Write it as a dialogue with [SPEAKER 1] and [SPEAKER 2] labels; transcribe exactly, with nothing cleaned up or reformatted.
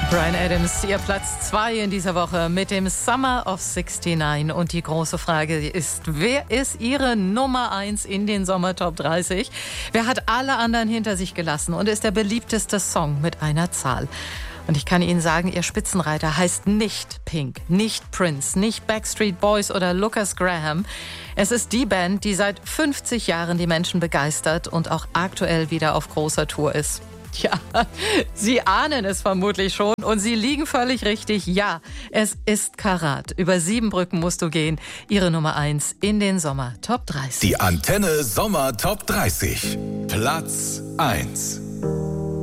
[SPEAKER 1] Bryan Adams, ihr Platz zwei in dieser Woche mit dem Summer of neunundsechzig. Und die große Frage ist, wer ist Ihre Nummer eins in den Sommer Top dreißig? Wer hat alle anderen hinter sich gelassen und ist der beliebteste Song mit einer Zahl? Und ich kann Ihnen sagen, Ihr Spitzenreiter heißt nicht Pink, nicht Prince, nicht Backstreet Boys oder Lucas Graham. Es ist die Band, die seit fünfzig Jahren die Menschen begeistert und auch aktuell wieder auf großer Tour ist. Ja, Sie ahnen es vermutlich schon und Sie liegen völlig richtig. Ja, es ist Karat. Über sieben Brücken musst du gehen. Ihre Nummer eins in den Sommer Top dreißig.
[SPEAKER 2] Die Antenne Sommer Top dreißig. Platz eins.